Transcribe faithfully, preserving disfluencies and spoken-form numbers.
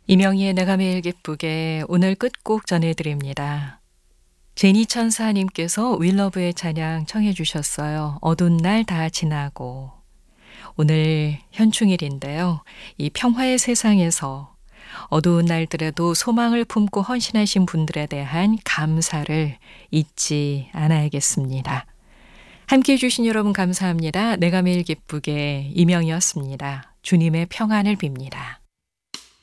이명희의 내가 매일 기쁘게 오늘 끝곡 전해드립니다. 제니 천사님께서 윌러브의 찬양 청해 주셨어요. 어두운 날 다 지나고. 오늘 현충일인데요. 이 평화의 세상에서 어두운 날들에도 소망을 품고 헌신하신 분들에 대한 감사를 잊지 않아야겠습니다. 함께해 주신 여러분 감사합니다. 내가 매일 기쁘게 이명희였습니다. 주님의 평안을 빕니다.